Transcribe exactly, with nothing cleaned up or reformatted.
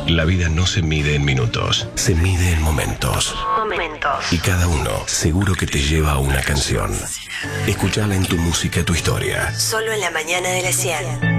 La vida no se mide en minutos, se mide en momentos. Momentos. Y cada uno seguro que te lleva a una canción. Escuchala en Tu Música, Tu Historia. Solo en la mañana de la cien.